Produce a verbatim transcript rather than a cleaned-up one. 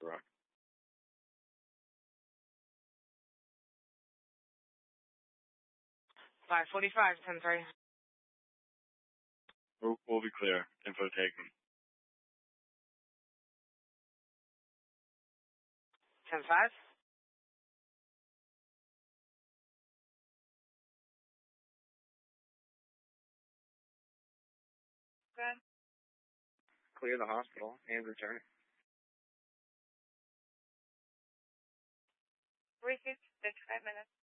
Rock. five forty-five, ten three. We'll, we'll be clear. Info taken. ten five. Good. Clear the hospital and return. Three fifty, fifty-five minutes.